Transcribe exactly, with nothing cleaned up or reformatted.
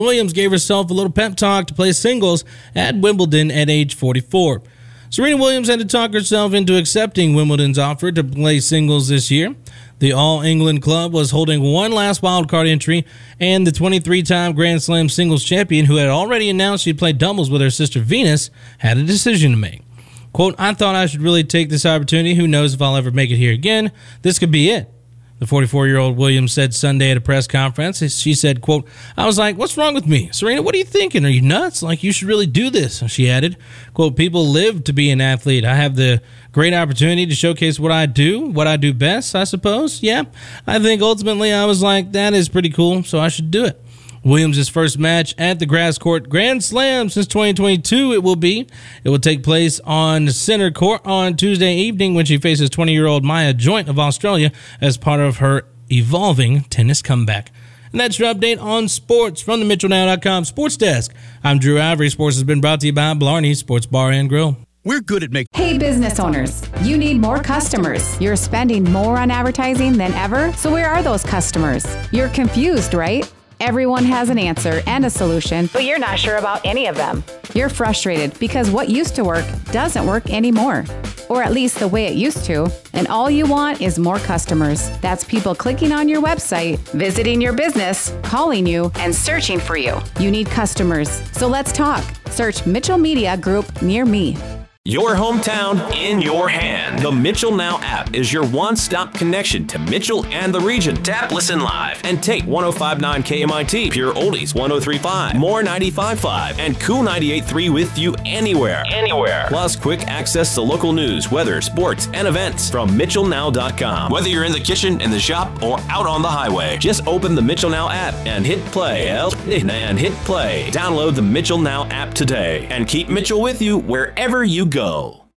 Williams gave herself a little pep talk to play singles at Wimbledon at age forty-four. Serena Williams had to talk herself into accepting Wimbledon's offer to play singles this year. The All England club was holding one last wildcard entry, and the twenty-three-time Grand Slam singles champion, who had already announced she'd play doubles with her sister Venus, had a decision to make. Quote, "I thought I should really take this opportunity. Who knows if I'll ever make it here again. This could be it." The forty-four-year-old Williams said Sunday at a press conference. She said, quote, "I was like, what's wrong with me? Serena, what are you thinking? Are you nuts? Like, you should really do this." She added, quote, "People live to be an athlete. I have the great opportunity to showcase what I do, what I do best, I suppose. Yeah, I think ultimately I was like, that is pretty cool, so I should do it." Williams' first match at the Grass Court Grand Slam since twenty twenty-two it will be. It will take place on center court on Tuesday evening when she faces twenty-year-old Maya Joint of Australia as part of her evolving tennis comeback. And that's your update on sports from the Mitchell Now dot com Sports Desk. I'm Drew Avery. Sports has been brought to you by Blarney Sports Bar and Grill. We're good at making... Hey, business owners, you need more customers. You're spending more on advertising than ever, so where are those customers? You're confused, right? Everyone has an answer and a solution, but you're not sure about any of them. You're frustrated because what used to work doesn't work anymore, or at least the way it used to, and all you want is more customers. That's people clicking on your website, visiting your business, calling you, and searching for you. You need customers, so let's talk. Search Mitchell Media Group near me. Your hometown in your hand. The Mitchell Now app is your one-stop connection to Mitchell and the region. Tap Listen Live and take one oh five point nine K M I T, Pure Oldies one oh three point five, More ninety-five point five, and Cool ninety-eight point three with you anywhere. Anywhere. Plus quick access to local news, weather, sports, and events from Mitchell Now dot com. Whether you're in the kitchen, in the shop, or out on the highway, just open the Mitchell Now app and hit play. And hit play. Download the Mitchell Now app today and keep Mitchell with you wherever you go.